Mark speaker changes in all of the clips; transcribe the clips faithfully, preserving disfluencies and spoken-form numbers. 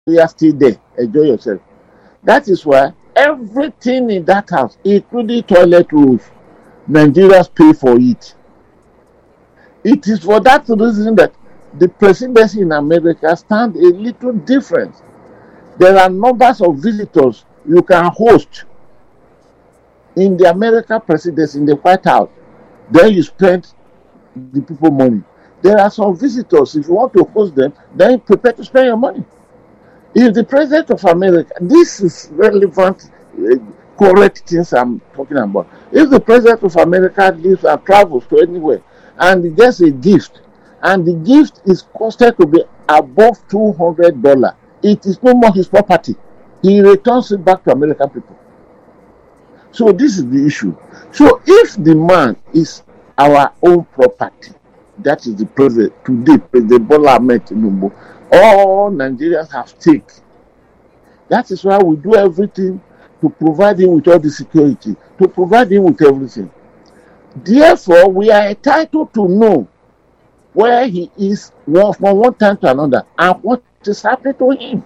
Speaker 1: You are still there. Enjoy yourself. That is why everything in that house, including toilet rolls, Nigerians pay for it. It is for that reason that the presidency in America stand a little different. There are numbers of visitors you can host in the American presidency, in the White House. Then you spend the people money. There are some visitors, if you want to host them, then prepare to spend your money. If the president of America, this is relevant, uh, correct things I'm talking about. If the president of America lives and travels to anywhere and he gets a gift, and the gift is costed to be above two hundred dollars, it is no more his property. He returns it back to American people. So this is the issue. So if the man is our own property, that is the president, today, President Bola Ahmed Tinubu, all Nigerians have stake. That is why we do everything to provide him with all the security, to provide him with everything. Therefore, we are entitled to know where he is from one time to another and what is happening to him.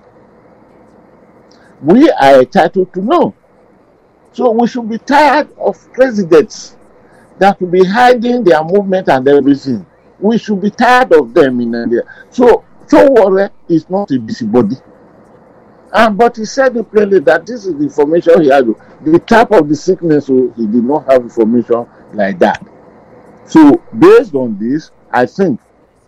Speaker 1: We are entitled to know. So we should be tired of presidents that will be hiding their movement and everything. We should be tired of them in Nigeria. So Sowore is not a busybody. And but he said plainly that this is the information he had. The type of the sickness, so he did not have information like that. So based on this, I think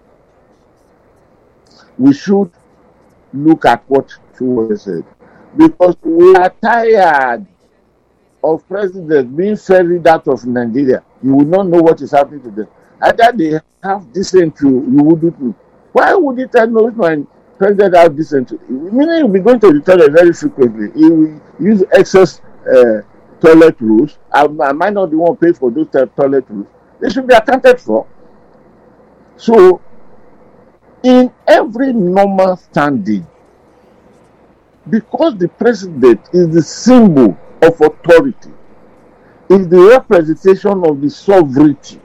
Speaker 1: we should look at what Sowore said. Because we are tired of presidents being ferried out of Nigeria. You will not know what is happening to them. Either they have dysentery, you wouldn't know. Why would it know if my president has dysentery? Meaning you'll be going to the toilet very frequently. He will use excess uh, toilet rolls. I, I might not be the one pay for those toilet rolls. They should be accounted for. So, in every normal standing, because the president is the symbol of authority, is the representation of the sovereignty,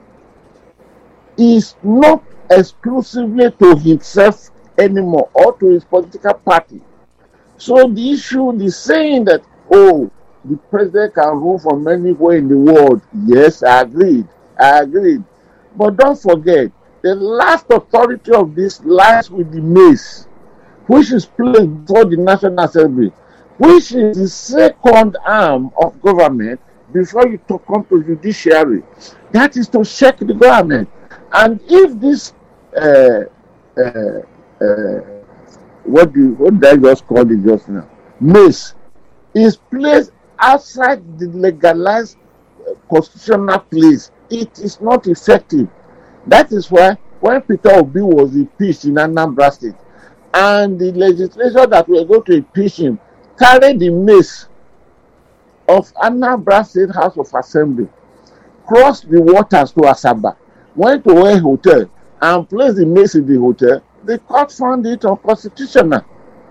Speaker 1: is not exclusively to himself anymore or to his political party. So the issue, the saying that, oh, the president can rule from anywhere in the world, yes, I agreed, I agreed. But don't forget, the last authority of this lies with the mace, which is placed before the National Assembly, which is the second arm of government before you to come to judiciary. That is to check the government. And if this, uh, uh, uh, what do what did I just call it just now, mace, is placed outside the legalized uh, constitutional place, it is not effective. That is why when Peter Obi was impeached in Anambra State, and the legislature that were going to impeach him carried the mace of Anambra State House of Assembly, crossed the waters to Asaba, went to a hotel and placed the mace in the hotel, the court found it unconstitutional.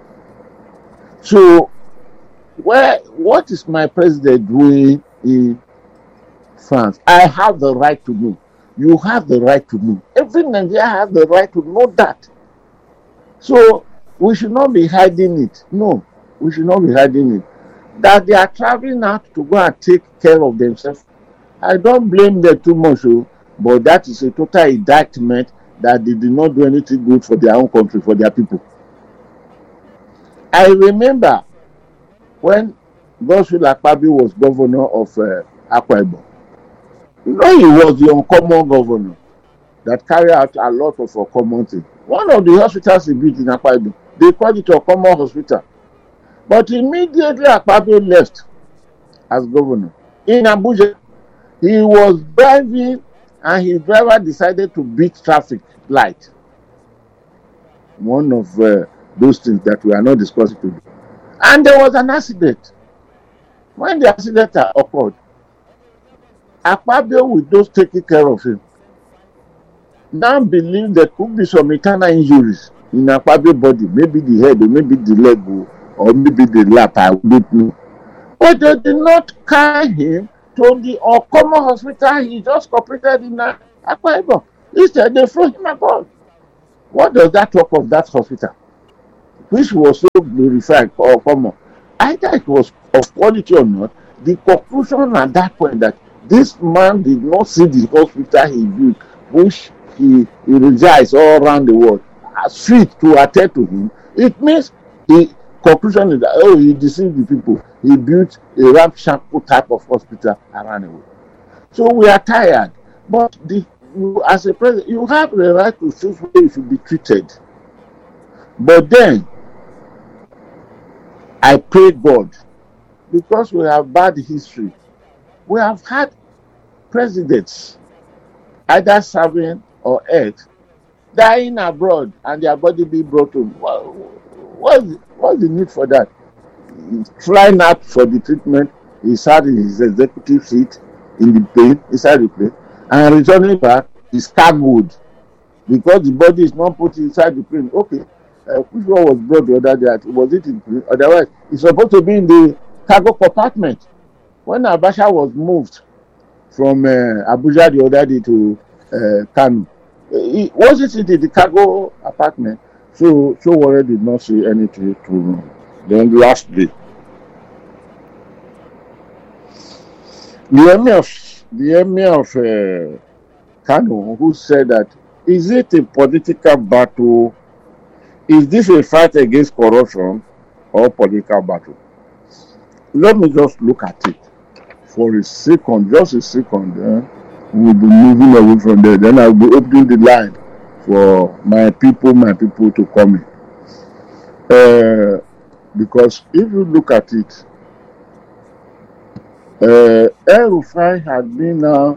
Speaker 1: So, where what is my president doing in France? I have the right to know. You have the right to know. Every Nigerian has the right to know that. So, we should not be hiding it. No, we should not be hiding it. That they are traveling out to go and take care of themselves, I don't blame them too much, but that is a total indictment that they did not do anything good for their own country, for their people. I remember when Godswill Akpabio was governor of uh, Akwa Ibom. You know, he was the uncommon governor that carried out a lot of uncommon things. One of the hospitals he built in Akwa Ibom, they called it a common hospital. But immediately Akpabio left as governor. In Abuja, he was driving and his driver decided to beat traffic light. One of uh, those things that we are not discussing today. And there was an accident. When the accident occurred, Akpabio, with those taking care of him, now believe there could be some internal injuries in Akpabio's body, maybe the head, or maybe the leg, or maybe the lap, I don't know. But they did not carry him to the uncommon hospital he just operated in Akwa Ibom. Instead, they threw him abroad. What does that talk of that hospital? which was so glorified or common, either it was of quality or not, the conclusion at that point that this man did not see the hospital he built, which he, he resides all around the world, as fit to attend to him, it means the conclusion is that, oh, he deceived the people. He built a ramshackle type of hospital around the world. So we are tired. But the, you, as a president, you have the right to choose where you should be treated. But then, I pray God, because we have bad history, we have had presidents, either serving or ex, dying abroad and their body be brought home. What, what's, what's the need for that? He's flying out for the treatment, he sat in his executive seat in the plane, inside the plane, and returning back, he's cargoed because the body is not put inside the plane. Okay, uh, which one was brought the other day? Was it in the plane? Otherwise, it's supposed to be in the cargo compartment. When Abacha was moved from uh, Abuja the other day to uh, Kano, it wasn't in the cargo apartment. So, so Warren did not say anything to him. Then last day, the emir of the emir of uh, Kano, who said that, is it a political battle? Is this a fight against corruption or political battle? Let me just look at it for a second, just a second. Eh? We'll be moving away from there. Then I'll be opening the line for my people, my people to come in. Uh, because if you look at it, uh, El-Rufai had been now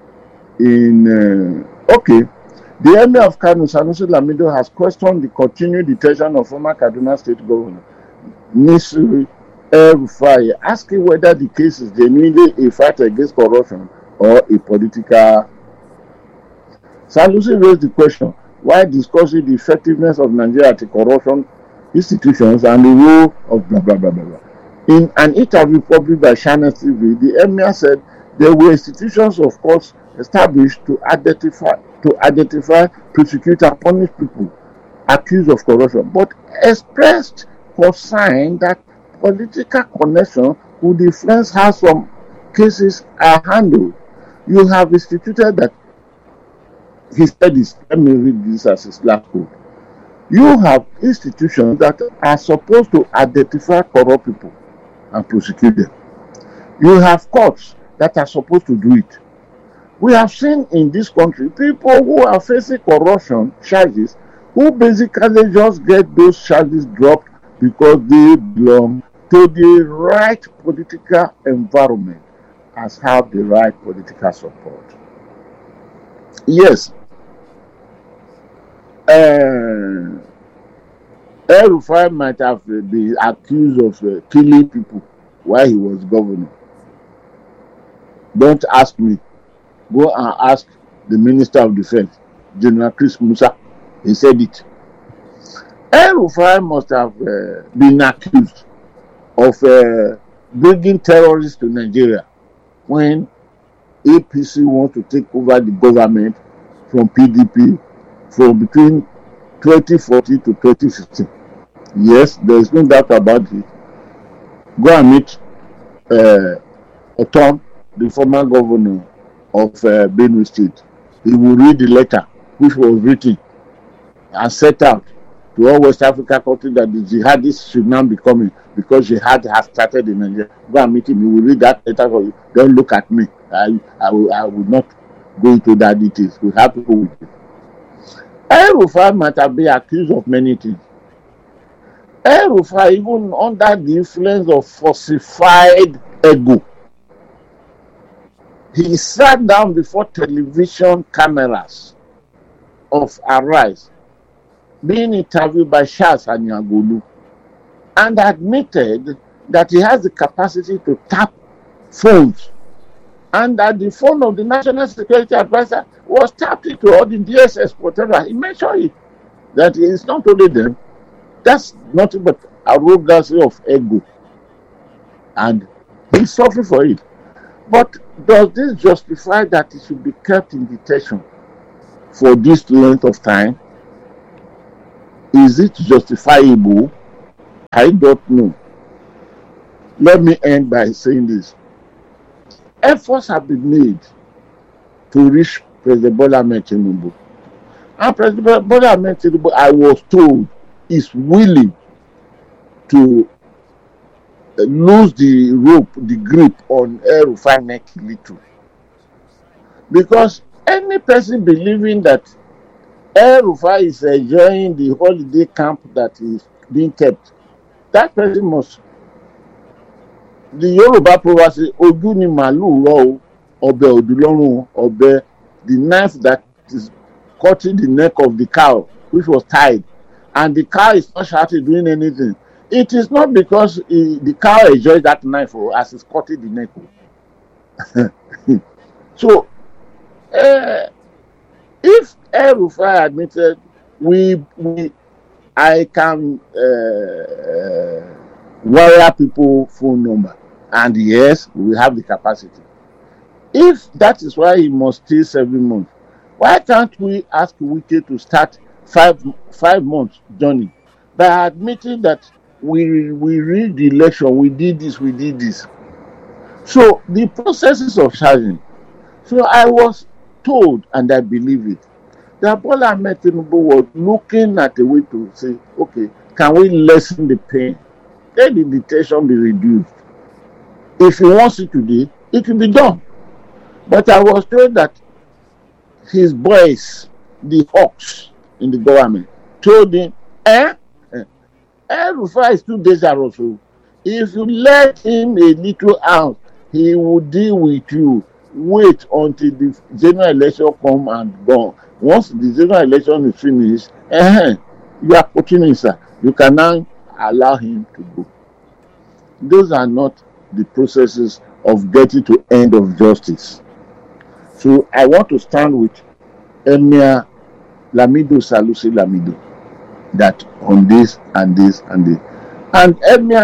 Speaker 1: in, uh, okay, the emir of Kano, Sanusi Lamido, has questioned the continued detention of former Kaduna State Governor Nasir El-Rufai, asking whether the case is genuinely a fight against corruption or a political. Sanusi raised the question while discussing the effectiveness of Nigeria anti-corruption institutions and the role of blah blah blah blah blah. In an interview published by Channels T V, the emir said there were institutions, of course, established to identify, to identify, prosecute, and punish people accused of corruption, but expressed concern that political connection would influence how some cases are handled. You have instituted that. He said this, let me read this as his last quote. You have institutions that are supposed to identify corrupt people and prosecute them. You have courts that are supposed to do it. We have seen in this country people who are facing corruption charges who basically just get those charges dropped because they belong to the right political environment as have the right political support. Yes, uh, El-Rufai might have uh, been accused of uh, killing people while he was governor. Don't ask me. Go and ask the Minister of Defense, General Chris Musa. He said it. El-Rufai must have uh, been accused of uh, bringing terrorists to Nigeria when A P C wants to take over the government from P D P from between twenty fourteen to twenty fifteen. Yes, there is no doubt about it. Go and meet uh, Oton, the former governor of uh, Benue State. He will read the letter which was written and set out to all West African countries that the jihadists should now be coming because jihad has started in Nigeria. Go and meet him. He will read that letter for you. Don't look at me. I, I, will, I will not go into that details. We have people with it. El-Rufai might have been accused of many things. El-Rufai, even under the influence of falsified ego, he sat down before television cameras of Arise, being interviewed by Charles Anyagolu, and admitted that he has the capacity to tap phones, and that the phone of the National Security Advisor was tapped into all the D S S, whatever. He mentioned it, that it's not only them. That's nothing but arrogance of ego, and he's suffering for it. But does this justify that he should be kept in detention for this length of time? Is it justifiable? I don't know. Let me end by saying this. Efforts have been made to reach President Bola Ahmed Tinubu. And President Bola Ahmed Tinubu, I was told, is willing to lose the rope, the grip on El-Rufai neck little. Because any person believing that El-Rufai is enjoying the holiday camp that is being kept, that person must. The Yoruba proverb says, Oju ni malu ro, obe odulorun, obe, the knife that is cutting the neck of the cow, which was tied, and the cow is not shouting doing anything. It is not because he, the cow enjoys that knife or as it's cutting the neck. So, uh, if El-Rufai admitted, we, we, I can uh, wire people phone number, and yes, we have the capacity. If that is why he must stay seven months, why can't we ask Wike to start five five months journey by admitting that we we read the election, we did this, we did this. So the processes of charging. So I was told, and I believe it, that Bola Ahmed Tinubu was looking at a way to say, okay, can we lessen the pain? Let the detention be reduced. If he wants it today, it will be done. But I was told that his boys, the hawks in the government, told him, eh? El-Rufai is too dangerous. If you let him a little out, he will deal with you. Wait until the general election come and go. Once the general election is finished, eh, you are putting sir. You can now allow him to go. Those are not the processes of getting to end of justice. So I want to stand with Emir Lamido Sanusi Lamido, that on this and this and this. And Emir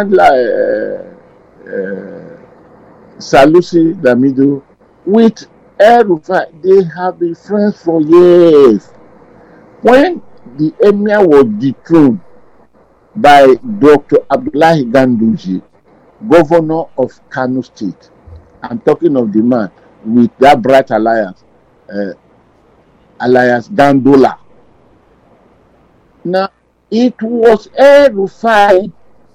Speaker 1: uh, uh, Sanusi Lamido with El-Rufai, they have been friends for years. When the Emir was dethroned by Doctor Abdullahi Ganduje, governor of Kano State, I'm talking of the man with that bright alliance, uh, Alliance Gandola. Now, it was El-Rufai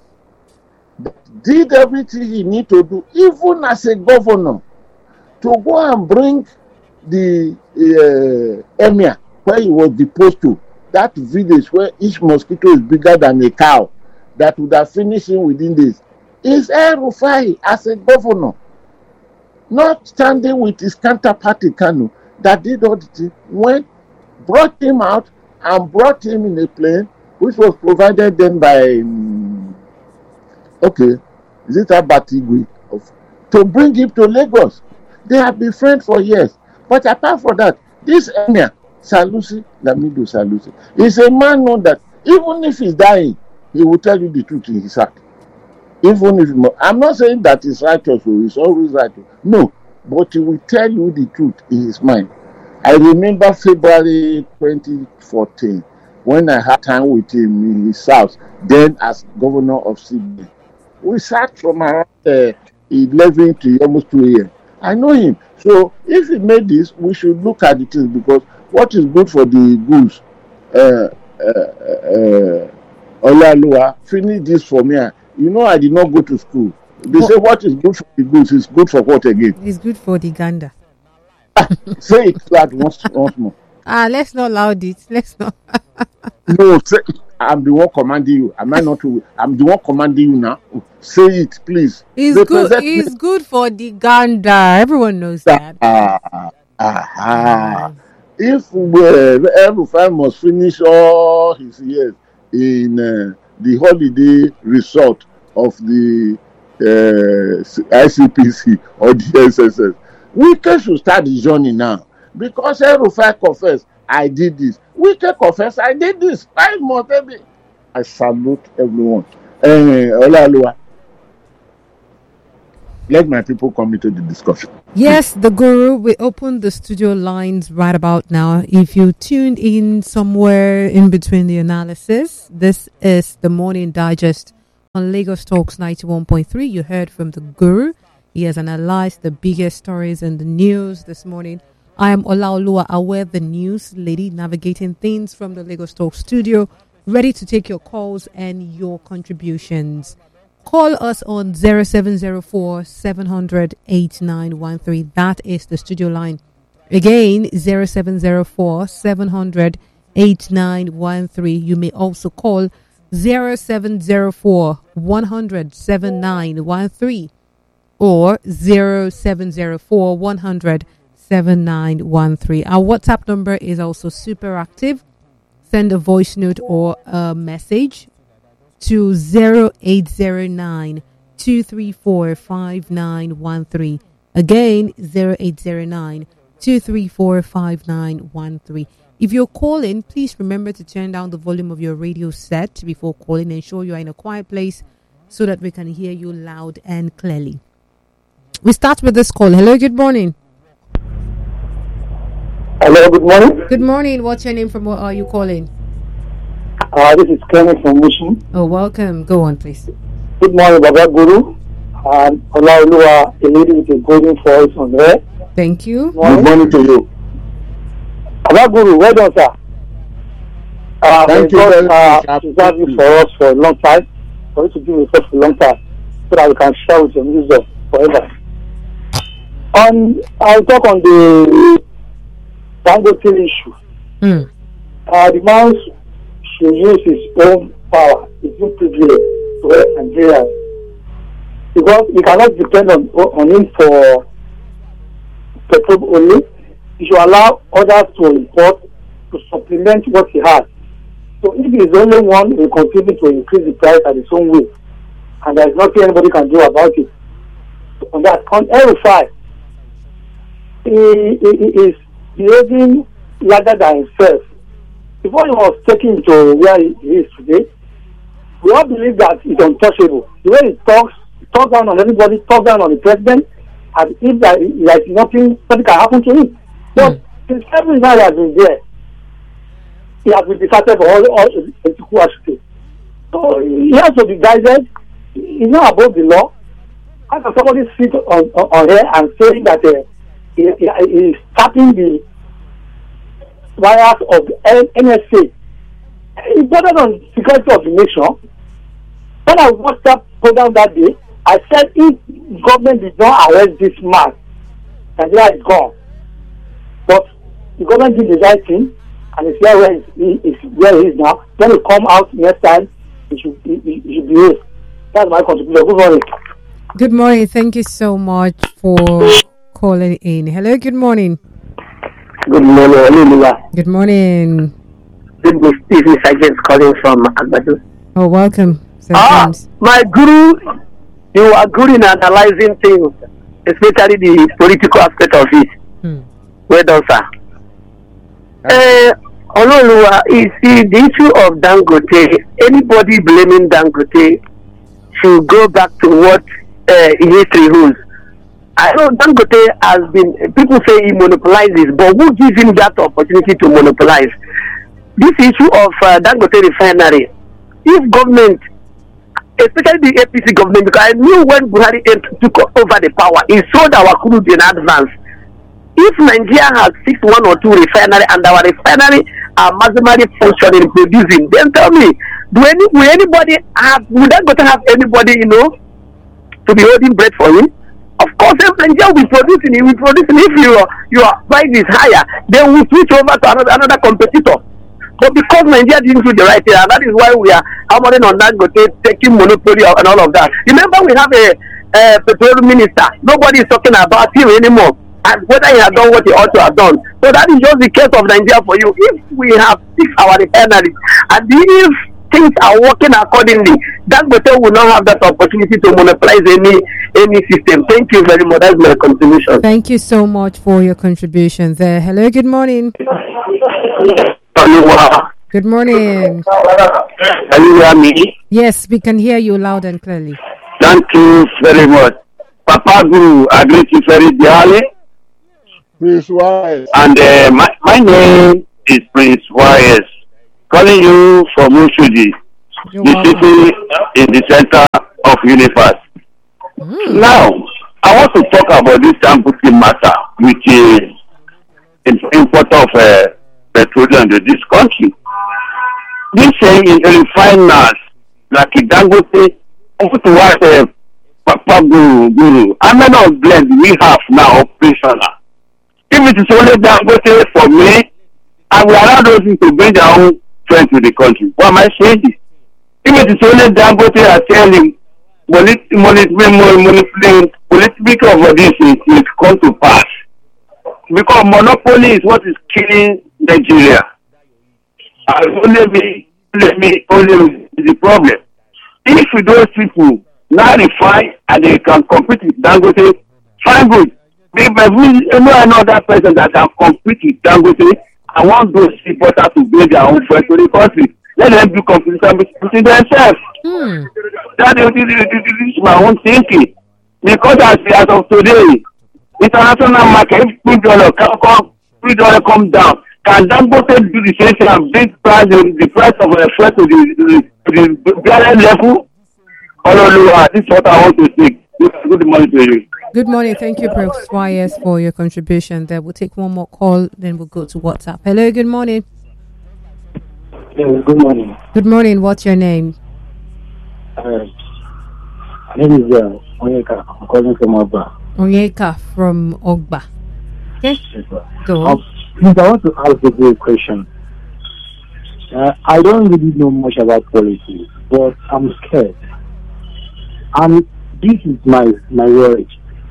Speaker 1: that did everything he needed to do, even as a governor, to go and bring the uh, emir where he was deposed to, that village where each mosquito is bigger than a cow, that would have finished him within days. Is El-Rufai as a governor, not standing with his counterpart in Kano, that did all the thing, went, brought him out and brought him in a plane, which was provided then by, um, okay, is it Abatigui, to bring him to Lagos. They have been friends for years. But apart from that, this Emir, Sanusi Lamido Sanusi, is a man known that even if he's dying, he will tell you the truth in his heart. Even if I'm not saying that he's righteous or he's always righteous. No, but he will tell you the truth in his mind. I remember February twenty fourteen when I had time with him in his house, then as governor of Sydney. We sat from around uh, eleven to almost two a m I know him. So if he made this, we should look at it because what is good for the goose, uh, uh, uh, Olaluwa, finish this for me. You know, I did not go to school. They say what is good for the goose is good for what again?
Speaker 2: It's good for the gander.
Speaker 1: Say it that once, once more.
Speaker 2: Ah, let's not loud it. Let's not.
Speaker 1: No, say, I'm the one commanding you. Am I not? I'm the one commanding you now. Say it, please.
Speaker 2: It's good. It's me. Good for the gander. Everyone knows that.
Speaker 1: Ah, ah, ah. If uh, El-Rufai must finish all his years in uh, the holiday resort of the uh, I C P C or the S S S, Wike should start the journey now. Because El-Rufai confessed, I did this. Wike confessed, I did this. Five months, baby. I salute everyone. Uh, Olaluwa, let my people come into the discussion.
Speaker 2: Yes, the Guru, we open the studio lines right about now. If you tuned in somewhere in between the analysis, this is the Morning Digest On Lagos Talks ninety-one point three, you heard from the Guru. He has analyzed the biggest stories in the news this morning. I am Olaoluwa Awe, the news lady, navigating things from the Lagos Talk studio, ready to take your calls and your contributions. Call us on zero seven zero four, seven hundred, eighty-nine thirteen. That is the studio line. Again, zero seven zero four, seven hundred, eighty-nine thirteen. You may also call zero seven zero four, one hundred, seventy-nine thirteen or zero seven zero four, one hundred, seventy-nine thirteen. Our WhatsApp number is also super active. Send a voice note or a message to zero eight zero nine, two three four, five nine one three. Again, zero eight zero nine, two three four, five nine one three. If you're calling, please remember to turn down the volume of your radio set before calling. Ensure you are in a quiet place so that we can hear you loud and clearly. We start with this call. Hello, good morning.
Speaker 3: Hello, good morning.
Speaker 2: Good morning. What's your name? From where are you calling?
Speaker 3: Uh, this is Kenneth from Mission.
Speaker 2: Oh, welcome. Go on, please.
Speaker 3: Good morning, Baba Guru. And Olaoluwa, a lady with a golden voice on there.
Speaker 2: Thank you.
Speaker 1: Good morning to you.
Speaker 3: Baba Guru, well done, sir. Uh,
Speaker 1: Thank you very
Speaker 3: uh,
Speaker 1: much.
Speaker 3: to serve you for us for a long time, for you to do it for a long time, so that we can share with your music forever. On, I'll talk on the Dangote issue.
Speaker 2: Mm.
Speaker 3: Uh, the man should use his own power, his own privilege to help Nigerians. Because he cannot depend on, on him for petrol only. He should allow others to import to supplement what he has. So if he is the only one, he will continue to increase the price at his own way. And there is nothing anybody can do about it. So on that, on L five, he, he, he is behaving rather than himself. Before he was taken to where he is today, we all believe that he's untouchable. The way he talks, he talks down on everybody, talks down on the president, as if that like nothing, nothing can happen to him. But mm. since every night he has been there, he has been decided for all, all political aspects. So he has to be guided. He's not above the law. How can somebody sit on, on, on here and saying that uh, he, he, he is tapping the wires of the N S A? He better on security of the nation. When I watched that program that day, I said if government did not arrest this man, Nigeria is gone. But the government did the right thing, and it's here where he is, where he is now. When he come out next time, he should he, he, he should behave. That's my contribution. Good morning.
Speaker 2: Good morning. Thank you so much for calling in. Hello, good morning.
Speaker 3: Good morning, Olivia.
Speaker 2: Good morning.
Speaker 3: Good morning, Stephen Sergeant calling from Agbado.
Speaker 2: Oh, welcome. Sir
Speaker 3: Ah,
Speaker 2: James.
Speaker 3: my guru, you are good in analyzing things, especially the political aspect of it.
Speaker 2: Hmm.
Speaker 3: Well done, sir. Uh, Ololuwa, is the issue of Dangote. Anybody blaming Dangote should go back to what uh, history holds. I know Dangote has been, people say he monopolizes, but who gives him that opportunity to monopolize? This issue of uh, Dangote refinery, if government, especially the A P C government, because I knew when Buhari took over the power, he sold our crude in advance. If Nigeria has fixed one or two refinery and our refinery are maximally functioning, producing, then tell me, do any will anybody have, would Dangote have anybody, you know, to be holding bread for him? Of course, if Nigeria will be producing, he will producing. If your your price is higher, then we switch over to another another competitor. But because Nigeria didn't do the right thing, and that is why we are hammering on Dangote, taking monopoly and all of that. Remember, we have a, a petroleum minister. Nobody is talking about him anymore, and whether he has done what he ought to have done. So that is just the case of Nigeria for you. If we have fixed our refineries, and if things are working accordingly, Dangote will not have that opportunity to monopolize any any system. Thank you very much. That's my contribution.
Speaker 2: Thank you so much for your contribution there. Hello, good morning. Good morning.
Speaker 3: Can you hear me?
Speaker 2: Yes, we can hear you loud and clearly.
Speaker 3: Thank you very much. Papa Guru, I greet you very dearly.
Speaker 1: Prince Wise.
Speaker 3: And uh, my, my name is Prince Wise, calling you from Ushuji,
Speaker 2: You're
Speaker 4: the
Speaker 2: welcome.
Speaker 4: city is the center of universe.
Speaker 2: Mm.
Speaker 4: Now, I want to talk about this Dangote matter, which is an import of uh, petroleum to this country. This saying in refiners like Dangote, over to what uh, Papa Guru, Guru, how many of blend we have now operational? If it is only Dangote for me, I will allow those people to bring their own friends to the country. Why am I saying this? If it is only Dangote, I tell him, political of this is, is come to pass. Because monopoly is what is killing Nigeria. And only me, only me, only me is the problem. If those people now refine and they can compete with Dangote, fine good. If I know another person that can compete with Dangote, I want those people to build their own friends to the country. Let them be competition between themselves.
Speaker 2: Hmm.
Speaker 4: That is, is my own thinking. Because as, as of today, international market, if three dollars come, three dollars come down, can Dangote do the same thing and bring price, the, the price of a friend to the, to the barren level? Oh, this is what I want to say. Good morning to you.
Speaker 2: Good morning. Thank you, Professor Wires, for your contribution. There, we'll take one more call, then we'll go to WhatsApp. Hello, good morning.
Speaker 3: Yes, good morning.
Speaker 2: Good morning. What's your name?
Speaker 3: Uh, my name is uh, Onyeka. I'm calling from Ogba.
Speaker 2: Onyeka from Ogba. Okay,
Speaker 3: Yes, sir.
Speaker 2: go.
Speaker 3: Um, please, I want to ask a good question. Uh, I don't really know much about politics, but I'm scared. And this is my, my worry.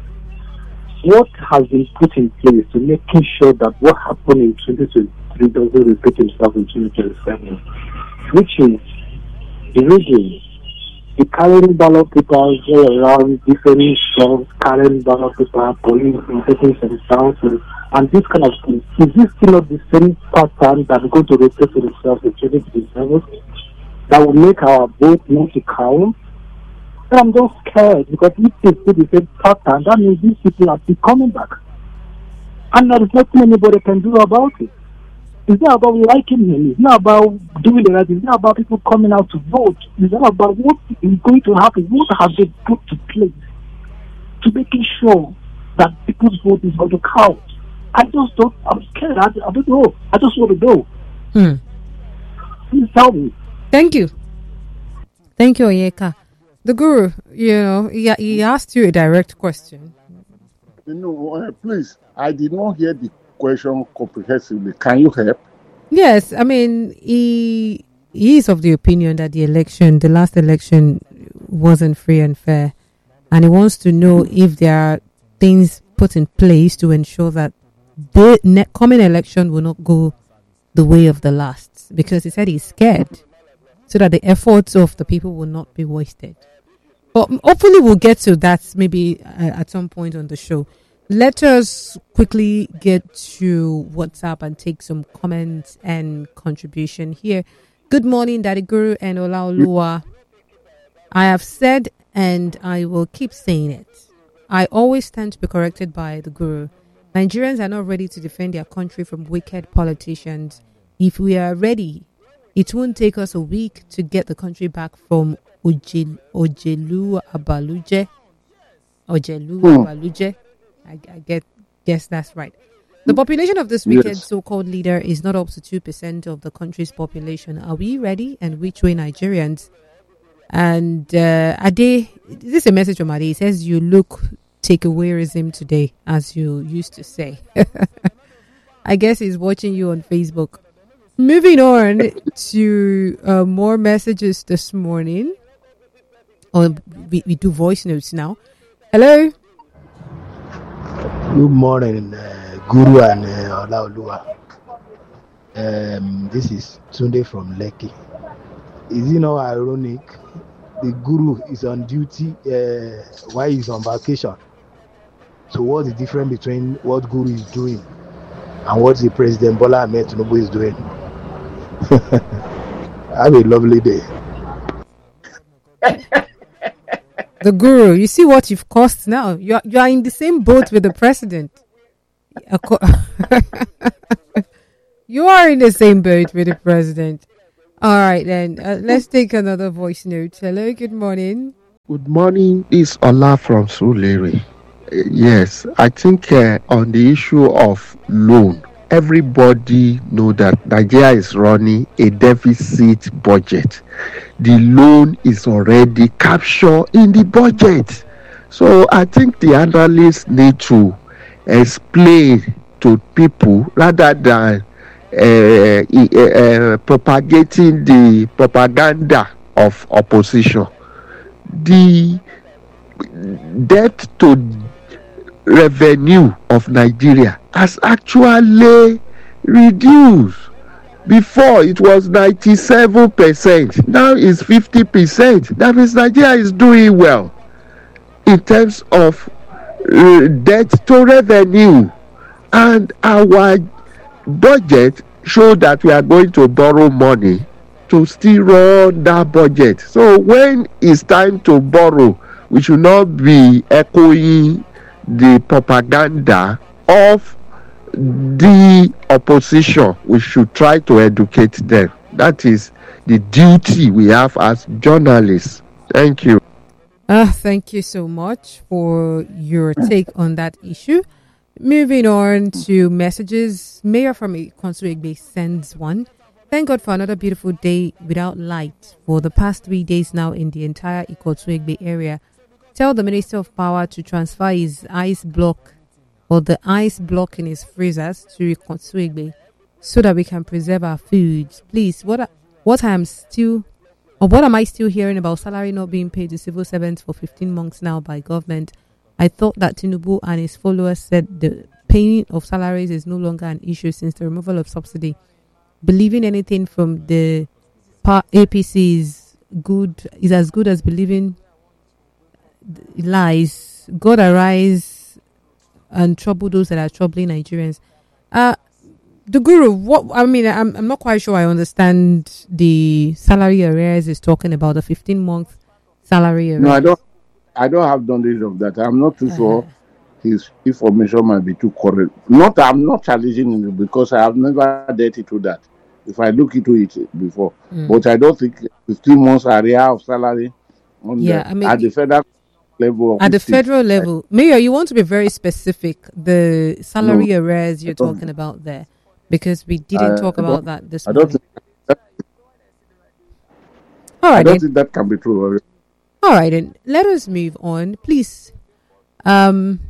Speaker 3: What has been put in place to making sure that what happened in twenty twenty-three doesn't repeat itself in twenty twenty-seven, which is the reason the carrying ballot papers all around different shops, carrying ballot paper, police taking some houses, and this kind of thing. Is this still not the same pattern that is going to repeat itself in twenty twenty-seven that will make our vote not to count? And I'm just scared because if they do the same pattern, that means these people are still coming back. And there is nothing anybody can do about it. It's not about liking him. It's not about doing the right thing. It's not about people coming out to vote. It's not about what is going to happen. What have they put to place to making sure that people's vote is going to count? I just don't, I'm scared. I, I don't know. I just want to know.
Speaker 2: Hmm.
Speaker 3: Please tell me.
Speaker 2: Thank you. Thank you, Onyeka. The Guru, you know, he, he asked you a direct question.
Speaker 1: You know, uh, please, I did not hear the question comprehensively. Can you help?
Speaker 2: Yes, I mean, he, he is of the opinion that the election, the last election, wasn't free and fair. And he wants to know if there are things put in place to ensure that the ne- coming election will not go the way of the last. Because he said he's scared, so that the efforts of the people will not be wasted. But hopefully we'll get to that maybe uh, at some point on the show. Let us quickly get to WhatsApp and take some comments and contribution here. Good morning, Daddy Guru and Olaoluwa. I have said and I will keep saying it. I always stand to be corrected by the Guru. Nigerians are not ready to defend their country from wicked politicians. If we are ready, it won't take us a week to get the country back from Ojel, Ojelu Abaluje. Ojelu
Speaker 1: Hmm.
Speaker 2: Abaluje. I, I get, guess that's right. The population of this wicked
Speaker 1: Yes.
Speaker 2: so-called leader is not up to two percent of the country's population. Are we ready? And which way, Nigerians? And uh, Ade, this is a message from Ade. He says, you look takeawaysm today, as you used to say. I guess he's watching you on Facebook. Moving on to uh, more messages this morning. Oh, we, we do voice notes now. Hello.
Speaker 5: Good morning, uh, Guru and uh, Olaoluwa. Um, this is Tunde from Lekki. Is it not ironic? The Guru is on duty uh, while he's on vacation. So what's the difference between what Guru is doing and what the President Bola Ahmed Tinubu is doing? Have a lovely day.
Speaker 2: The Guru, you see what you've caused now. You are, you are in the same boat with the president. You are in the same boat with the president. All right, then. Uh, let's take another voice note. Hello, good morning.
Speaker 1: Good morning. This is Ola from Sulere. Uh, Yes, I think uh, on the issue of loan, everybody know that Nigeria is running a deficit budget. The loan is already captured in the budget. So I think the analysts need to explain to people rather than uh, e- uh, uh, propagating the propaganda of opposition. The debt to revenue of Nigeria has actually reduced. Before it was ninety-seven percent, now it's fifty percent. That means Nigeria is doing well in terms of uh, debt to revenue, and our budget show that we are going to borrow money to still run that budget. So when it's time to borrow, we should not be echoing the propaganda of the opposition. We should try to educate them. That is the duty we have as journalists. Thank you.
Speaker 2: Uh, thank you so much for your take on that issue. Moving on to messages. Mayor from Konsuegbe sends one. Thank God for another beautiful day without light for the past three days now in the entire Ikotuegbe area. Tell the Minister of Power to transfer his ice block or the ice block in his freezers to Ikotuegbe so that we can preserve our foods. Please, what I- what I am still or what am I still hearing about salary not being paid to civil servants for fifteen months now by government? I thought that Tinubu and his followers said the paying of salaries is no longer an issue since the removal of subsidy. Believing anything from the pa- A P C is good is as good as believing lies. God arise and trouble those that are troubling Nigerians. Uh the guru, what I mean, I'm I'm not quite sure I understand the salary arrears is talking about the fifteen month salary arrears.
Speaker 1: No, I don't. I don't have knowledge of that. I'm not too
Speaker 2: Uh-huh.
Speaker 1: sure his information might be too correct. Not, I'm not challenging him because I have never dealt into that. If I look into it before,
Speaker 2: Mm.
Speaker 1: but I don't think fifteen months area of salary on
Speaker 2: Yeah,
Speaker 1: the,
Speaker 2: I mean,
Speaker 1: at the federal level of
Speaker 2: At the
Speaker 1: state.
Speaker 2: federal level, Mayor, you want to be very specific. The salary
Speaker 1: No,
Speaker 2: arrears you're
Speaker 1: I don't.
Speaker 2: talking about there, because we didn't
Speaker 1: I,
Speaker 2: talk
Speaker 1: I
Speaker 2: about
Speaker 1: don't.
Speaker 2: that this
Speaker 1: I don't
Speaker 2: morning.
Speaker 1: think. That,
Speaker 2: All
Speaker 1: I
Speaker 2: right
Speaker 1: don't
Speaker 2: then.
Speaker 1: think that can be true.
Speaker 2: All right then. Let us move on, please. Um,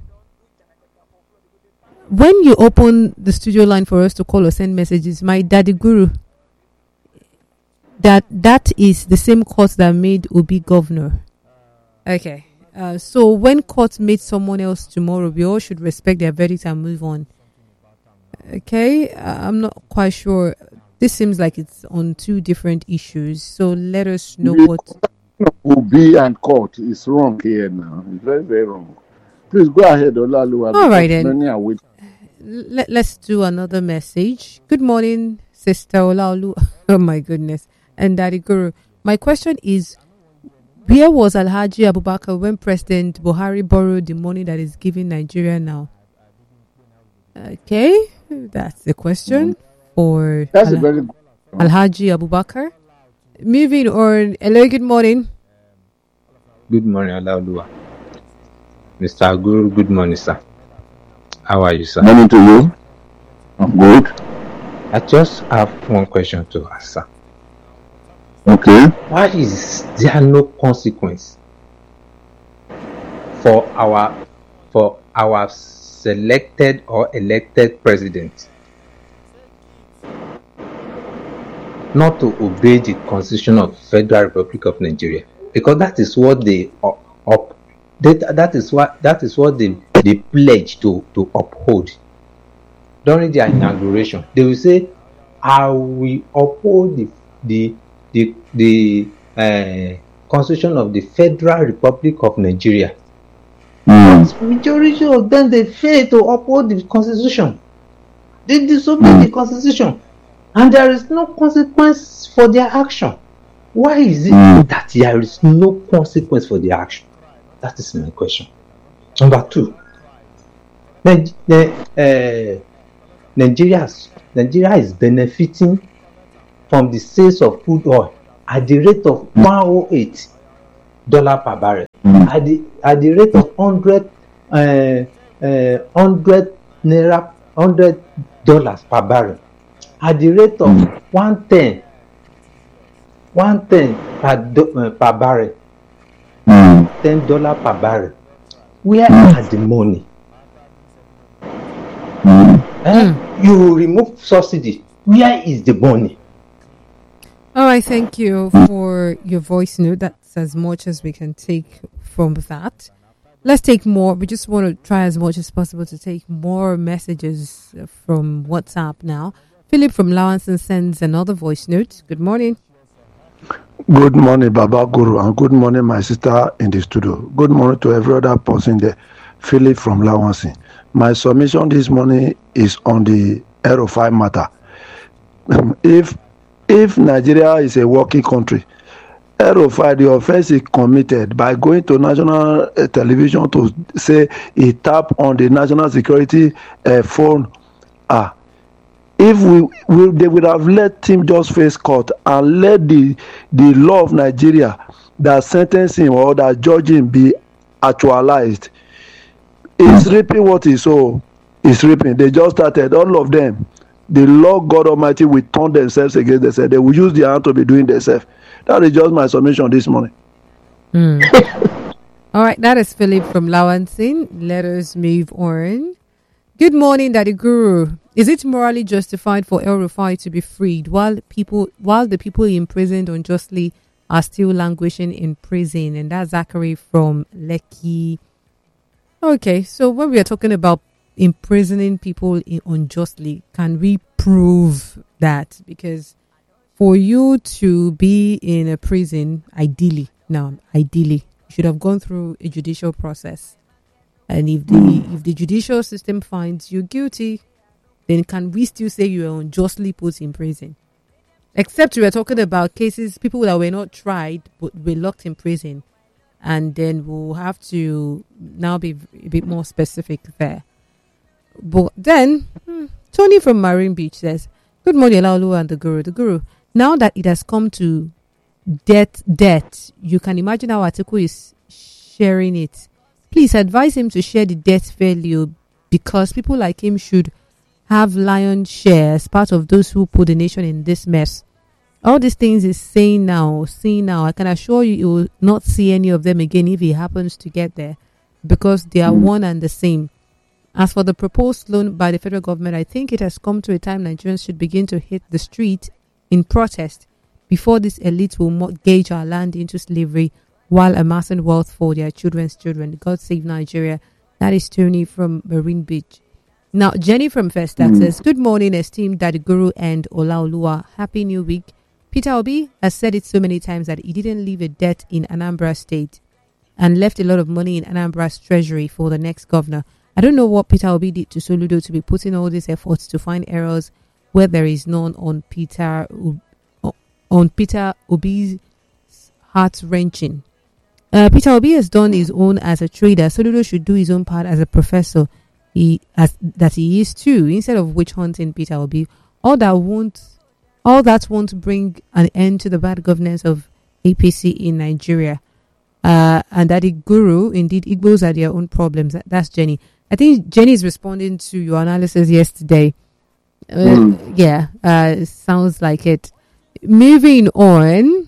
Speaker 2: when you open the studio line for us to call or send messages, my daddy guru, that that is the same court that made Obi governor. Okay. Uh, so when court made someone else tomorrow, we all should respect their verdict and move on. Okay, uh, I'm not quite sure. This seems like it's on two different issues. So let us know
Speaker 1: The
Speaker 2: what.
Speaker 1: Obi and court is wrong here now. It's very, very wrong. Please go ahead, Olaluwa.
Speaker 2: All right
Speaker 1: because
Speaker 2: then.
Speaker 1: many are waiting.
Speaker 2: Let, let's do another message. Good morning, Sister Olaolu. Oh my goodness. And Daddy Guru. My question is, where was Alhaji Abubakar when President Buhari borrowed the money that is giving Nigeria now? Okay, that's the question for
Speaker 1: That's a
Speaker 2: Al-
Speaker 1: very good.
Speaker 2: Alhaji Abubakar. Moving on. Hello, good morning.
Speaker 6: Good morning, Alaudua. Mister Guru, good morning, sir. How are you, sir?
Speaker 1: Morning to you. I'm good.
Speaker 6: I just have one question to ask, sir.
Speaker 1: Okay.
Speaker 6: Why is there no consequence for our for our selected or elected president not to obey the Constitution of Federal Republic of Nigeria? Because that is what they up, up that, that is what that is what they they pledge to to uphold during their inauguration. They will say, "I will uphold the the the the uh, Constitution of the Federal Republic of Nigeria."
Speaker 1: Mm.
Speaker 6: But majority of them, they fail to uphold the Constitution. They disobey
Speaker 1: Mm.
Speaker 6: the Constitution, and there is no consequence for their action. Why is it
Speaker 1: Mm.
Speaker 6: that there is no consequence for their action? That is my question. Number two, Nig- the, uh, Nigeria, Nigeria is benefiting from the sales of crude oil at the rate of one hundred eight dollars per barrel, mm. at the at the rate of one hundred uh, uh, one hundred naira one hundred dollars per barrel, at the rate of mm. one ten one ten per do, uh, per barrel, mm. ten dollars per barrel. Where mm. are the money? Mm. Eh? Mm. You remove subsidy. Where is the money?
Speaker 2: All right, thank you for your voice note. That's as much as we can take from that. Let's take more. We just want to try as much as possible to take more messages from WhatsApp now. Philip from Lawanson sends another voice note. Good morning.
Speaker 7: Good morning, Baba Guru, and good morning, my sister in the studio. Good morning to every other person there. Philip from Lawanson. My submission this morning is on the El-Rufai matter. If if Nigeria is a working country, El-Rufai, the offense is committed by going to national uh, television to say he tapped on the national security uh, phone. Ah, if we, we they would have let him just face court and let the the law of Nigeria that sentence him or that judge him be actualized. He's reaping what he sow. He's reaping. They just started, all of them. The Lord God Almighty will turn themselves against themselves. They will use their hand to be doing themselves. That is just my submission this morning.
Speaker 2: Mm. All right, that is Philip from Lawanson. Let us move on. Good morning, Daddy Guru. Is it morally justified for El-Rufai to be freed while people, while the people imprisoned unjustly are still languishing in prison? And that's Zachary from Lekki. Okay, so when we are talking about imprisoning people in unjustly, can we prove that? Because for you to be in a prison, ideally, now, ideally, you should have gone through a judicial process. And if the if the judicial system finds you guilty, then can we still say you are unjustly put in prison? Except we are talking about cases, people that were not tried but were locked in prison. And then we'll have to now be a bit more specific there. But then, hmm, Tony from Marine Beach says, good morning, Olaoluwa and the Guru. The Guru, now that it has come to debt, debt, you can imagine how Atiku is sharing it. Please advise him to share the debt fairly, because people like him should have lion's share as part of those who put the nation in this mess. All these things is saying now, seeing now. I can assure you, you will not see any of them again if he happens to get there, because they are one and the same. As for the proposed loan by the federal government, I think it has come to a time Nigerians should begin to hit the street in protest before this elite will mortgage our land into slavery while amassing wealth for their children's children. God save Nigeria. That is Tony from Marine Beach. Now, Jenny from Festac mm. says, good morning, esteemed Daddy Guru and Olaoluwa. Happy New Week. Peter Obi has said it so many times that he didn't leave a debt in Anambra State and left a lot of money in Anambra's treasury for the next governor. I don't know what Peter Obi did to Soludo to be putting all these efforts to find errors where there is none on Peter on Peter Obi's heart-wrenching. Uh, Peter Obi has done his own as a trader. Soludo should do his own part as a professor. He as that he is too. Instead of witch hunting Peter Obi, all that won't all that won't bring an end to the bad governance of A P C in Nigeria. Uh, and that the Guru, indeed, Igbos are their own problems. That's Jenny. I think Jenny is responding to your analysis yesterday. Uh, mm. Yeah, uh, sounds like it. Moving on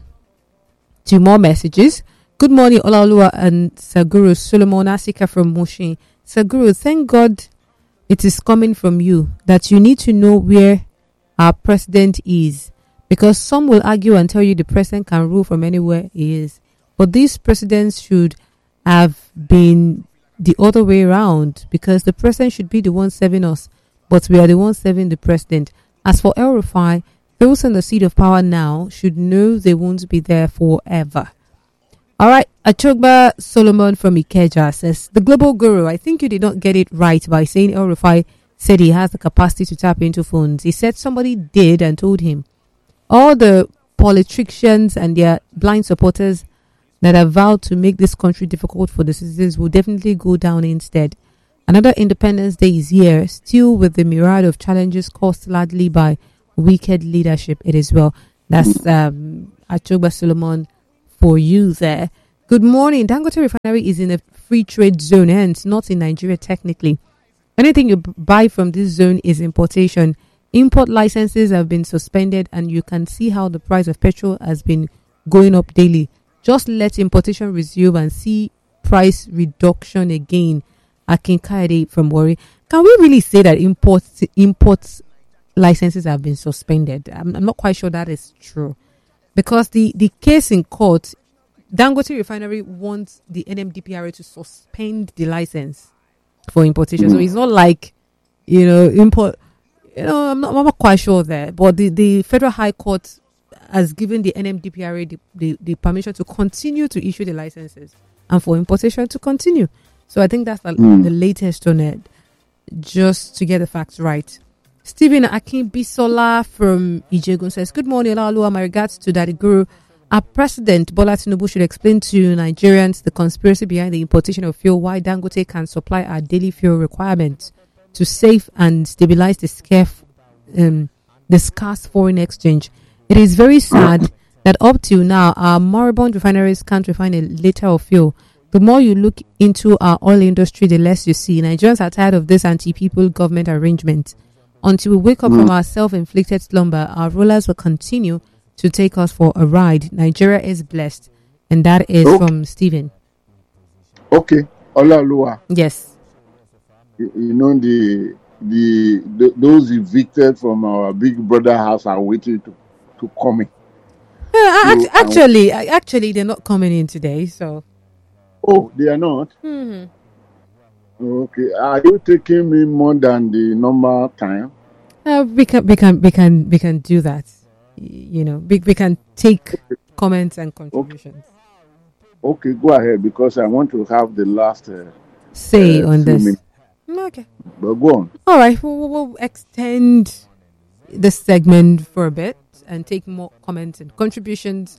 Speaker 2: to more messages. Good morning, Olaoluwa and Saguru. Solomon Asika from Mushin. Saguru, thank God it is coming from you that you need to know where our president is, because some will argue and tell you the president can rule from anywhere he is. But these presidents should have been the other way around, because the president should be the one serving us, but we are the ones serving the president. As for El-Rufai, those in the seat of power now should know they won't be there forever. All right, Achogba Solomon from Ikeja says, the Global Guru, I think you did not get it right by saying El-Rufai said he has the capacity to tap into phones. He said somebody did and told him. All the politicians and their blind supporters that have vowed to make this country difficult for the citizens will definitely go down instead. Another Independence Day is here, still with the myriad of challenges caused largely by wicked leadership. It is well. That's um, Achoba Solomon for you there. Good morning. Dangote Refinery is in a free trade zone, hence not in Nigeria technically. Anything you b- buy from this zone is importation. Import licenses have been suspended, and you can see how the price of petrol has been going up daily. Just let importation resume and see price reduction again. Akin Kaede from Warri. Can we really say that import import licenses have been suspended? I'm, I'm not quite sure that is true, because the, the case in court, Dangote Refinery wants the N M D P R A to suspend the license for importation. Mm. So it's not like, you know, import. You know, I'm not, I'm not quite sure there, but the, the Federal High Court has given the N M D P R A the, the, the permission to continue to issue the licenses and for importation to continue. So I think that's the, mm. the latest on it, just to get the facts right. Stephen Akinbisola from Ijegun says, good morning, Olaoluwa. My regards to Daddy Guru. Our President Bola Tinubu should explain to Nigerians the conspiracy behind the importation of fuel, why Dangote can supply our daily fuel requirements to save and stabilize the scarce, um, the scarce foreign exchange. It is very sad that up till now, our moribund refineries can't refine a liter of fuel. The more you look into our oil industry, the less you see. Nigerians are tired of this anti-people government arrangement. Until we wake up mm. from our self-inflicted slumber, our rulers will continue to take us for a ride. Nigeria is blessed. And that is okay. From Stephen.
Speaker 1: Okay. Olaoluwa.
Speaker 2: Yes.
Speaker 1: You, you know, the, the the those evicted from our big brother house are waiting to, to come in.
Speaker 2: Yeah, so, actually, um, actually, they're not coming in today, so.
Speaker 1: Oh, they are not?
Speaker 2: Mm-hmm.
Speaker 1: Okay. Are you taking me more than the normal time?
Speaker 2: Uh, we can, we can, we can, we can do that. You know, we, we can take comments and contributions.
Speaker 1: Okay. Okay, go ahead, because I want to have the last uh,
Speaker 2: say
Speaker 1: uh,
Speaker 2: on this.
Speaker 1: Minutes.
Speaker 2: Okay.
Speaker 1: But go on.
Speaker 2: All right. We'll, we'll extend this segment for a bit and take more comments and contributions.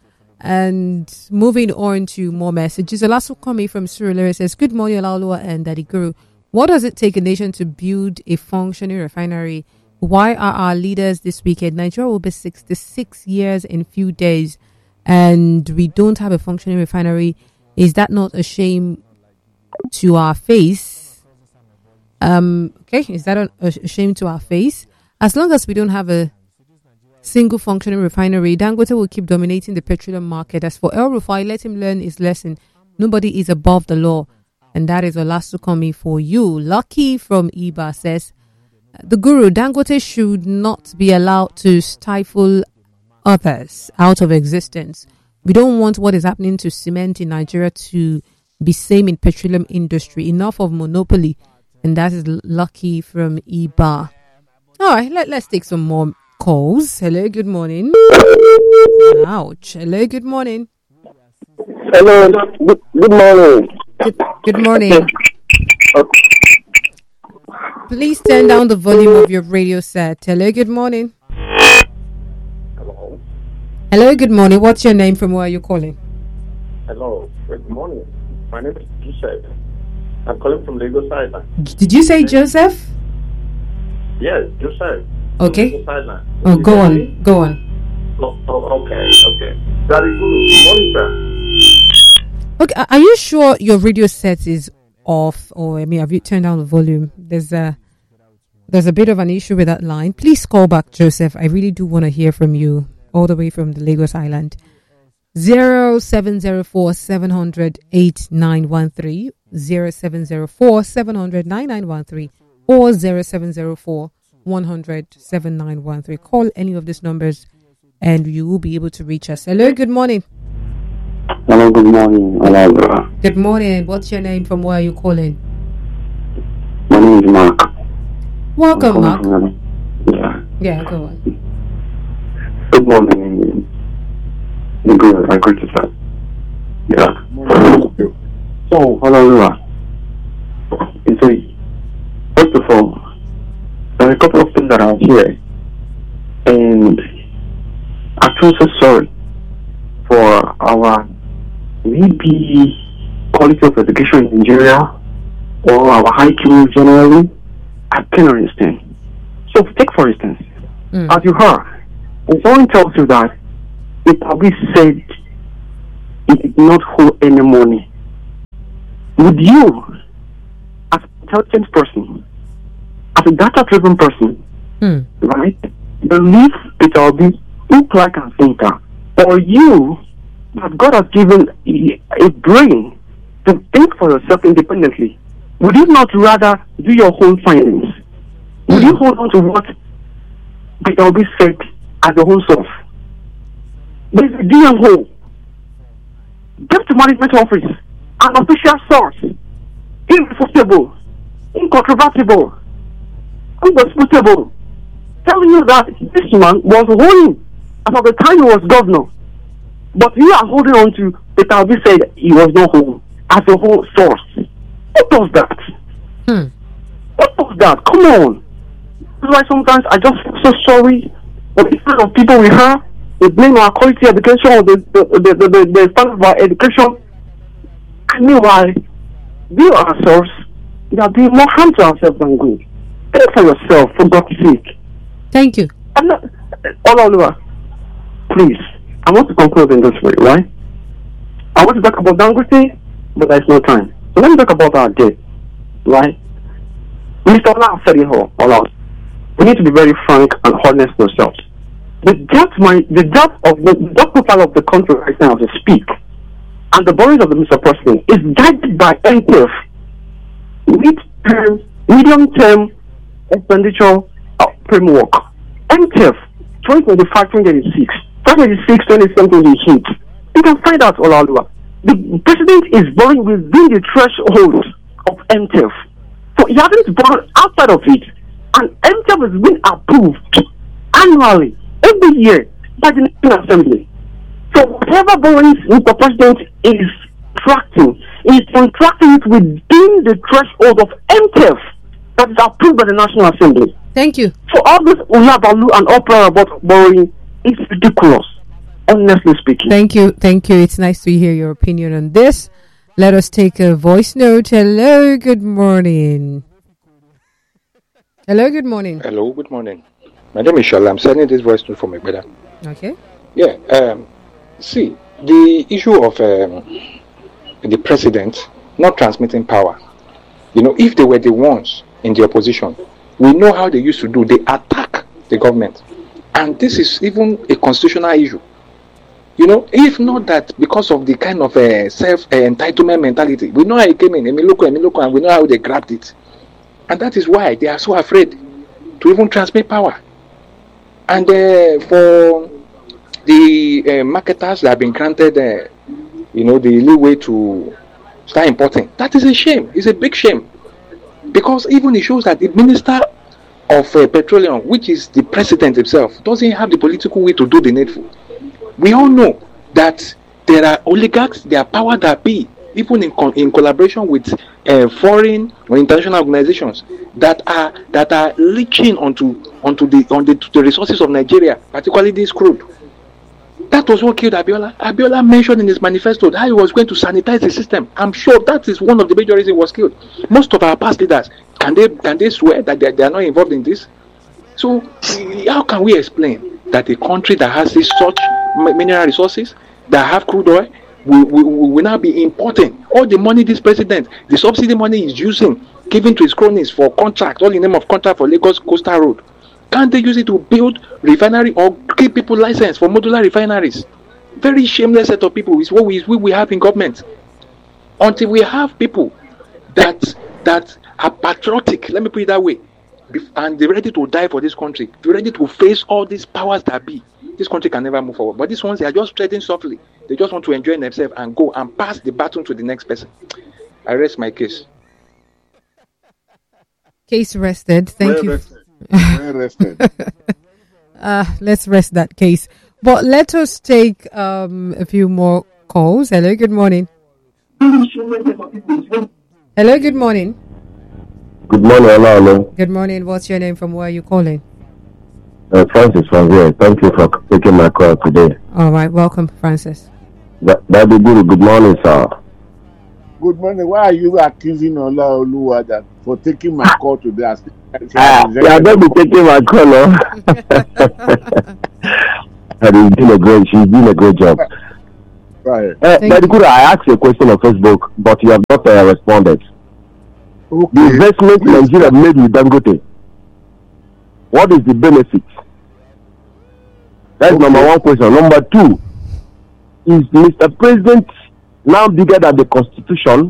Speaker 2: And moving on to more messages. Alaso Komi from Surulere says, good morning, Olaoluwa and Daddy Guru. What does it take a nation to build a functioning refinery? Why are our leaders this weekend? Nigeria will be sixty-six years in few days, and we don't have a functioning refinery. Is that not a shame to our face? Um, okay, is that a, a shame to our face? As long as we don't have a single functioning refinery, Dangote will keep dominating the petroleum market. As for El Rufai, let him learn his lesson. Nobody is above the law. And that is Olasukomi for you. Lucky from Iba says, the Guru, Dangote should not be allowed to stifle others out of existence. We don't want what is happening to cement in Nigeria to be same in petroleum industry. Enough of monopoly. And that is Lucky from Iba. All right, let, let's take some more calls. Hello, good morning. Ouch. Hello, good morning.
Speaker 3: Hello, good, good morning.
Speaker 2: Good, good morning. Please turn down the volume of your radio set. Hello, good morning.
Speaker 8: Hello.
Speaker 2: Hello, good morning. What's your name, from where are you calling?
Speaker 8: Hello, good morning. My name is Joseph. I'm calling from Lagos Island.
Speaker 2: Did you say Joseph?
Speaker 8: Yes, Joseph.
Speaker 2: Okay.
Speaker 8: Lagos Island.
Speaker 2: Oh, go on, go on.
Speaker 8: Oh, oh, okay, okay. Very good. Good morning, sir.
Speaker 2: Okay, are you sure your radio set is off, or I mean, have you turned down the volume? There's a there's a bit of an issue with that line. Please call back, Joseph. I really do want to hear from you, all the way from the Lagos Island. Zero seven zero four seven hundred eight nine one three, zero seven zero four seven hundred nine nine one three, or zero seven zero four one hundred seven nine one three. Call any of these numbers, and you will be able to reach us. Hello, good morning.
Speaker 9: Hello, good morning. Hello.
Speaker 2: Good morning. What's your name? From where are you calling?
Speaker 9: My name is Mark.
Speaker 2: Welcome, Mark.
Speaker 9: From, yeah.
Speaker 2: Yeah, go on.
Speaker 9: Good morning. Good. I greet you, sir. Yeah. So, hello, you see, first of all, there are a couple of things that are here, and I feel so sorry for our maybe quality of education in Nigeria or our high Q generally. I can understand. So take for instance, mm. as you heard, and someone tells you that it probably said it did not hold any money, would you, as an intelligent person, as a data-driven person,
Speaker 2: Hmm.
Speaker 9: right, believe Peter Obi look like a thinker, or you, that God has given a, a brain to think for yourself independently, would you not rather do your own findings? Would you hold on to what Peter Obi said as your own source? There's a D M O, Deputy Management Office, an official source, irrefutable, incontrovertible, undisputable, telling you that this man was holding as of the time he was governor. But you are holding on to Peter Obi said he was not home as a whole source. What does that?
Speaker 2: Hmm.
Speaker 9: What does that? Come on. That's why sometimes I just feel so sorry for the kind of people we have. We blame our quality education or the the, the, the, the, the standard of our education. And meanwhile, we ourselves, we are doing more harm to ourselves than good. Think for yourself, for God's sake.
Speaker 2: Thank you.
Speaker 9: I'm not, Ololuwa, please, I want to conclude in this way, right? I want to talk about Dangote, but there's no time. So let me talk about our debt, right? Mister Ola said it all, Ola. We need to be very frank and honest with ourselves. The debt, my, the debt of the, the debt profile of the country right now as we speak, and the borrowing of the Mister President is guided by N T F, mid-term, medium-term expenditure uh, framework. N T F, twenty twenty-five, twenty twenty-six, twenty twenty-six, twenty twenty-seven. You can find out, Olaoluwa. The president is borrowing within the threshold of N T F. So he hasn't borrowed outside of it. And N T F has been approved annually, every year, by the National Assembly. So whatever borrowings Mister President is tracking, is contracting it within the threshold of N T F that is approved by the National Assembly.
Speaker 2: Thank you.
Speaker 9: So all this ulabalu and uproar about borrowing is ridiculous, honestly speaking.
Speaker 2: Thank you. Thank you. It's nice to hear your opinion on this. Let us take a voice note. Hello, good morning. Hello, good morning.
Speaker 10: Hello, good morning. My name is Shola. I'm sending this voice note from my brother.
Speaker 2: Okay.
Speaker 10: Yeah, um, see, the issue of um, the president not transmitting power, you know, if they were the ones in the opposition, we know how they used to do. They attack the government. And this is even a constitutional issue. You know, if not that, because of the kind of uh, self-entitlement uh, mentality, we know how it came in, Emiloko, Emiloko, and we know how they grabbed it. And that is why they are so afraid to even transmit power. And uh, for the uh, marketers that have been granted, uh, you know, the leeway to start importing, that is a shame. It's a big shame. Because even it shows that the minister of uh, petroleum, which is the president himself, doesn't have the political will to do the needful. We all know that there are oligarchs, there are power that be, even in co- in collaboration with uh, foreign or international organizations that are that are leeching onto onto the on the, the resources of Nigeria, particularly this crude. That was what killed Abiola. Abiola mentioned in his manifesto that he was going to sanitize the system. I'm sure that is one of the major reasons he was killed. Most of our past leaders, can they can they swear that they, they are not involved in this? So how can we explain that a country that has this such mineral resources, that have crude oil, will, will, will now be importing all the money this president, the subsidy money is using, giving to his cronies for contracts, all in the name of contract for Lagos Coastal Road? Can't they use it to build refinery or give people license for modular refineries? Very shameless set of people is what we, we, we have in government. Until we have people that that are patriotic, let me put it that way, and they're ready to die for this country, they're ready to face all these powers that be, this country can never move forward. But these ones, they are just treading softly. They just want to enjoy themselves and go and pass the baton to the next person. I rest my case.
Speaker 2: Case rested. Thank
Speaker 1: well
Speaker 2: you.
Speaker 1: Rested. Well rested.
Speaker 2: uh, let's rest that case. But let us take um, a few more calls. Hello, good morning. Hello, good morning.
Speaker 11: Good morning, hello.
Speaker 2: Good morning. What's your name? From where are you calling?
Speaker 11: Uh, Francis from here. Thank you for taking my call today.
Speaker 2: All right. Welcome, Francis.
Speaker 11: That be good. Good morning, sir.
Speaker 1: Good morning. Why are you accusing Olaoluwa that for taking my call today?
Speaker 11: Ah, yeah, don't be taking my call, no? and he's doing a great, she's doing a great job.
Speaker 1: Right.
Speaker 11: Uh, Badikura, I asked you a question on Facebook, but you have not uh, responded.
Speaker 1: Okay.
Speaker 11: The investment Nigeria made with Dangote, what is the benefit? That's okay. Number one question. Number two, is Mister President now bigger than the Constitution?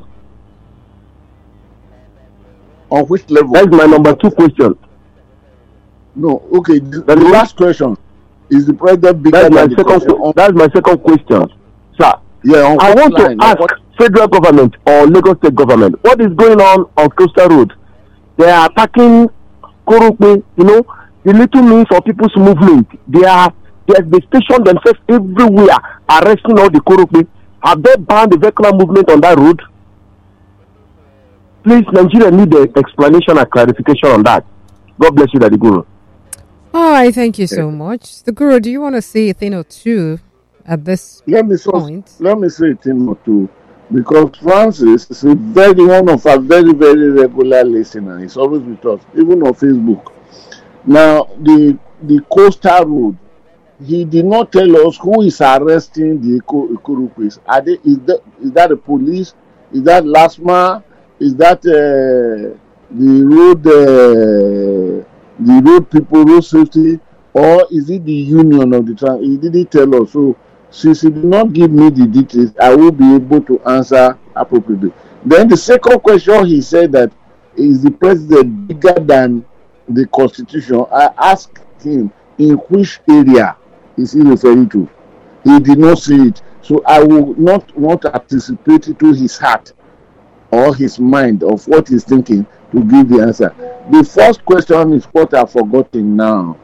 Speaker 1: On which level?
Speaker 11: That's my number two question.
Speaker 1: No, okay. The, the last question is the president bigger
Speaker 11: that's
Speaker 1: than
Speaker 11: my
Speaker 1: the
Speaker 11: second.
Speaker 1: on,
Speaker 11: that's my second question, sir.
Speaker 1: Yeah,
Speaker 11: I want
Speaker 1: line,
Speaker 11: to ask
Speaker 1: what?
Speaker 11: federal government or Lagos State government, what is going on on Coastal Road? They are attacking Korokwe, you know, the little means for people's movement. They are they have they stationed themselves everywhere, arresting all the Korokwe. Have they banned the vehicular movement on that road? Please, Nigeria need an explanation and clarification on that. God bless you, Daddy Guru.
Speaker 2: All right, thank you so much. The Guru, do you want to say a thing or two at this
Speaker 1: let me
Speaker 2: point?
Speaker 1: So, let me say a thing or two. Because Francis is a very one of our very, very regular listener. He's always with us, even on Facebook. Now, the the Coastal Road, he did not tell us who is arresting the Kurukwis. Are they, is, that, is that the police? Is that LASMA? Is that uh, the road, uh, the road people, road safety, or is it the union of the trans? He didn't tell us. So, since he did not give me the details, I will be able to answer appropriately. Then the second question, he said that is the president bigger than the Constitution? I asked him in which area is he referring to. He did not say it. So I will not want to anticipate it to his heart or his mind of what he's thinking to give the answer. The first question is what I've forgotten now.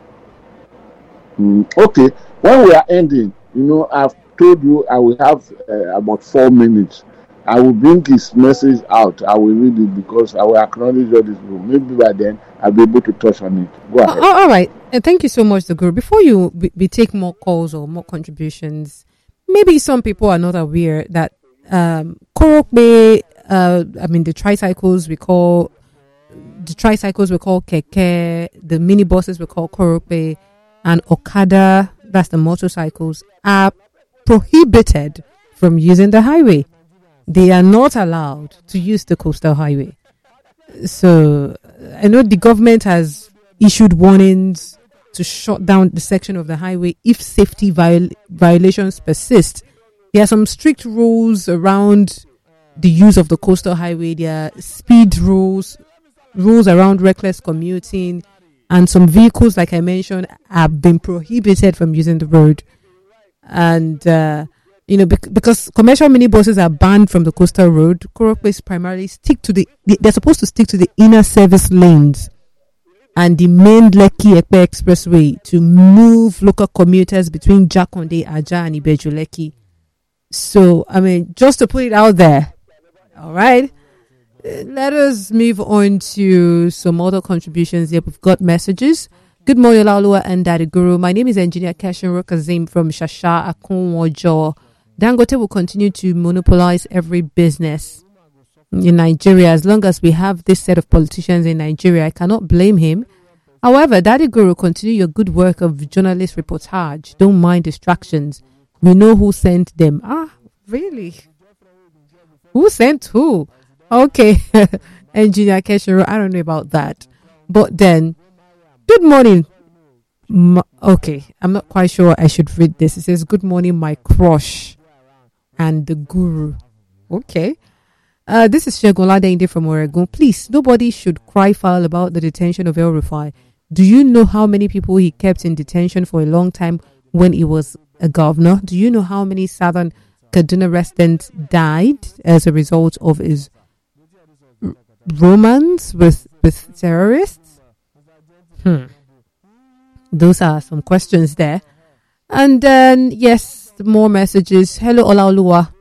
Speaker 1: Mm, okay, when we are ending, you know, I've told you I will have uh, about four minutes. I will bring his message out. I will read it because I will acknowledge all this room. Maybe by then I'll be able to touch on it. Go ahead.
Speaker 2: Uh, all right. Uh, thank you so much, the group. Before you we, we take more calls or more contributions, maybe some people are not aware that um, Korokwe, uh, I mean, the tricycles we call the tricycles we call keke, the minibuses we call Korokwe, and Okada, that's the motorcycles, are prohibited from using the highway. They are not allowed to use the coastal highway. So I know the government has issued warnings to shut down the section of the highway if safety viol- violations persist. There are some strict rules around the use of the coastal highway. There are speed rules, rules around reckless commuting, and some vehicles, like I mentioned, have been prohibited from using the road. And, uh, you know, bec- because commercial minibuses are banned from the coastal road, Korokwe's primarily stick to the, they're supposed to stick to the inner service lanes and the main Lekki-Epe Expressway to move local commuters between Jakonde, Aja, and Ibeju-Lekki. So, I mean, just to put it out there, all right, let us move on to some other contributions here. We've got messages. Good morning, Laulua and Daddy Guru. My name is Engineer Kashin Kazim from Shasha Akunwojo. Dangote will continue to monopolize every business in Nigeria as long as we have this set of politicians in Nigeria. I cannot blame him. However, Daddy Guru, continue your good work of journalist reportage. Don't mind distractions. We know who sent them. Ah, really? Who sent who? Okay, Engineer Keshiro, I don't know about that. But then, good morning. M- okay, I'm not quite sure I should read this. It says, good morning, my crush and the guru. Okay. Uh, this is Shegola Inde from Oregon. Please, nobody should cry foul about the detention of El Rufai. Do you know how many people he kept in detention for a long time when he was a governor? Do you know how many Southern Kaduna residents died as a result of his r- romance with, with terrorists? Hmm. Those are some questions there. And then, yes, more messages. Hello, Olaoluwa.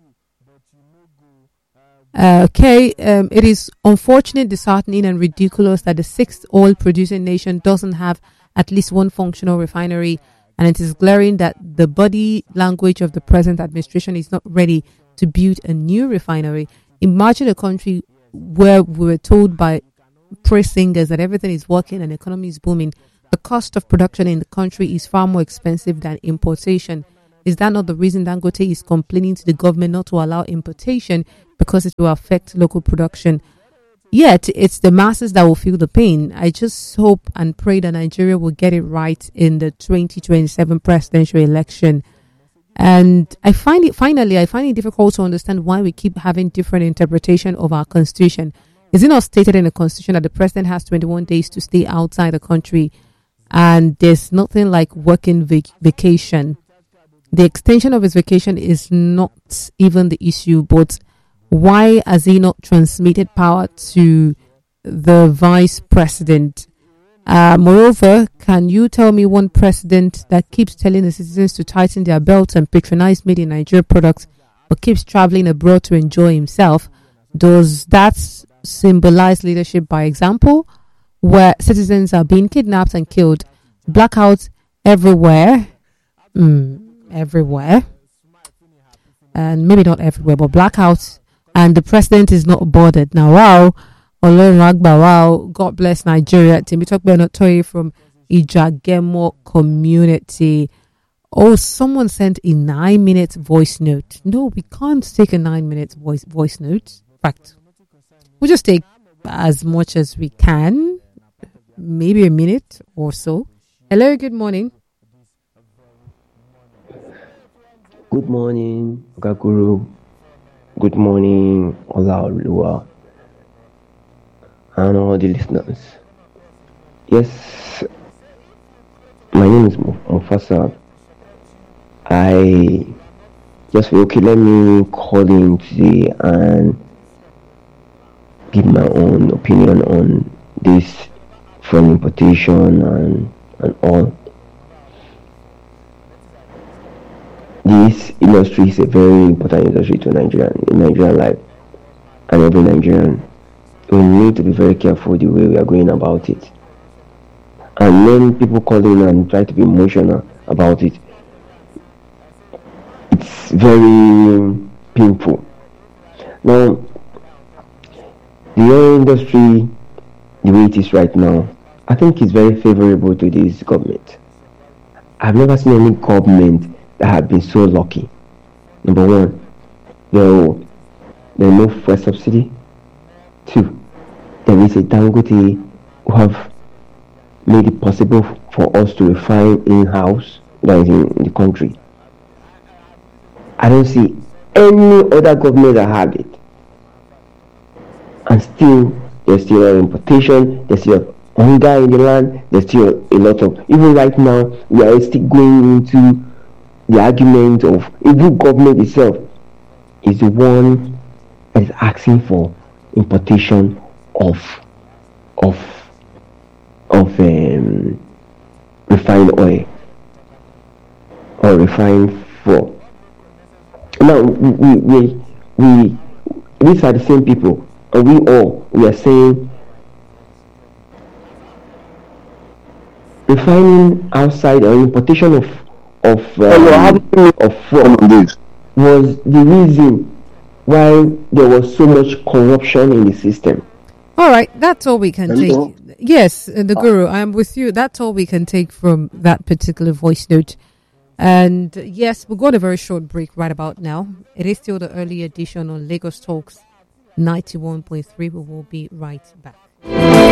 Speaker 2: Uh, okay, um, it is unfortunate, disheartening, and ridiculous that the sixth oil-producing nation doesn't have at least one functional refinery, and it is glaring that the body language of the present administration is not ready to build a new refinery. Imagine a country where we were told by praise singers that everything is working and the economy is booming, the cost of production in the country is far more expensive than importation. Is that not the reason Dangote is complaining to the government not to allow importation because it will affect local production? Yet, it's the masses that will feel the pain. I just hope and pray that Nigeria will get it right in the twenty twenty-seven presidential election. And I find it, finally, I find it difficult to understand why we keep having different interpretation of our constitution. Is it not stated in the constitution that the president has twenty-one days to stay outside the country and there's nothing like working vac- vacation? The extension of his vacation is not even the issue, but why has he not transmitted power to the vice president? Uh, moreover, can you tell me one president that keeps telling the citizens to tighten their belts and patronize made in Nigeria products, but keeps traveling abroad to enjoy himself? Does that symbolize leadership by example, where citizens are being kidnapped and killed, blackouts everywhere, mm, everywhere, and maybe not everywhere, but blackouts, and the president is not bothered? Now, wow, wow, God bless Nigeria. Timitokbe Notoye from Ijagemo community. Oh, someone sent a nine minute voice note. No, we can't take a nine minute voice voice note. In fact, we'll just take as much as we can, maybe a minute or so. Hello, good morning.
Speaker 12: Good morning, Gakuru. Good morning, Olaoluwa, and all the listeners. Yes, my name is Mufasa. I just feel, okay, let me call in today and give my own opinion on this from importation and, and all. This industry is a very important industry to Nigerian, in Nigerian life, and every Nigerian. We need to be very careful the way we are going about it. And when people call in and try to be emotional about it, it's very painful. Now, the oil industry, the way it is right now, I think it's very favorable to this government. I've never seen any government that have been so lucky. Number one, there there is no fuel subsidy. Two, there is a Dangote who have made it possible for us to refine in-house, that is in, in the country. I don't see any other government that have it. And still, there's still an importation, there's still hunger in the land, there's still a lot of, even right now, we are still going into the argument of even government itself is the one that is asking for importation of of of um, refined oil or refined fuel. Now we we we these are the same people, and we all we are saying refining outside or importation of of um, of fuel was the reason why there was so much corruption in the system.
Speaker 2: All right, that's all we can
Speaker 12: Hello?
Speaker 2: take. Yes, uh, the Guru, I am with you. That's all we can take from that particular voice note. And uh, yes, we'll go on a very short break right about now. It is still the early edition on Lagos Talks ninety-one point three. We will be right back.